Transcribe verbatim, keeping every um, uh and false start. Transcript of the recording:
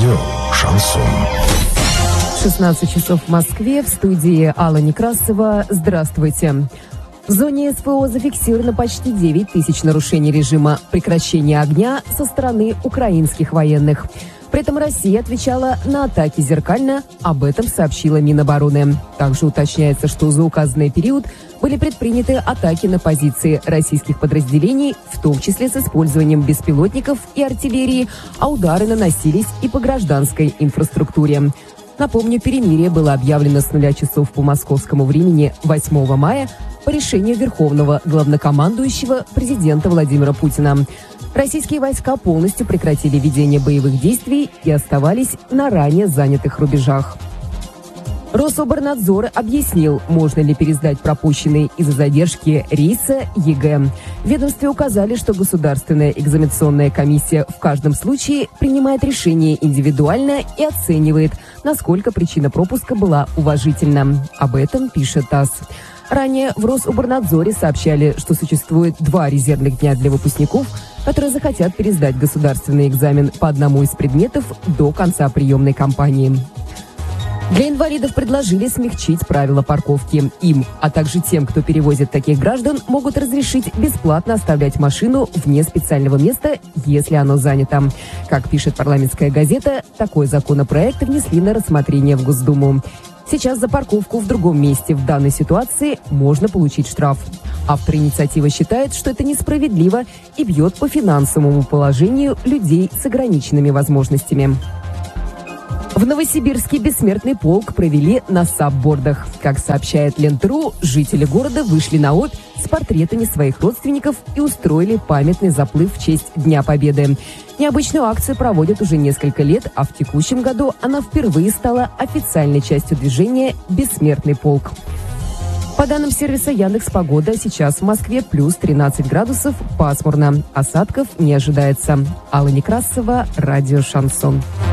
Радио «Шансон». шестнадцать часов в Москве, в студии Алла Некрасова. Здравствуйте. В зоне СВО зафиксировано почти девять тысяч нарушений режима прекращения огня со стороны украинских военных. При этом Россия отвечала на атаки зеркально, об этом сообщила Минобороны. Также уточняется, что за указанный период были предприняты атаки на позиции российских подразделений, в том числе с использованием беспилотников и артиллерии, а удары наносились и по гражданской инфраструктуре. Напомню, перемирие было объявлено с нуля часов по московскому времени восьмого мая по решению Верховного главнокомандующего президента Владимира Путина. Российские войска полностью прекратили ведение боевых действий и оставались на ранее занятых рубежах. Рособорнадзор объяснил, можно ли пересдать пропущенные из-за задержки рейса ЕГЭ. В ведомстве указали, что Государственная экзаменационная комиссия в каждом случае принимает решение индивидуально и оценивает, насколько причина пропуска была уважительна. Об этом пишет ТАСС. Ранее в Рособорнадзоре сообщали, что существует два резервных дня для выпускников, которые захотят пересдать государственный экзамен по одному из предметов до конца приемной кампании. Для инвалидов предложили смягчить правила парковки. Им, а также тем, кто перевозит таких граждан, могут разрешить бесплатно оставлять машину вне специального места, если оно занято. Как пишет парламентская газета, такой законопроект внесли на рассмотрение в Госдуму. Сейчас за парковку в другом месте в данной ситуации можно получить штраф. Автор инициативы считает, что это несправедливо и бьет по финансовому положению людей с ограниченными возможностями. В Новосибирске бессмертный полк провели на саббордах. Как сообщает Лента.ру, жители города вышли на Обь с портретами своих родственников и устроили памятный заплыв в честь Дня Победы. Необычную акцию проводят уже несколько лет, а в текущем году она впервые стала официальной частью движения «Бессмертный полк». По данным сервиса Яндекс.Погода, сейчас в Москве плюс тринадцать градусов, пасмурно. Осадков не ожидается. Алла Некрасова, радио «Шансон».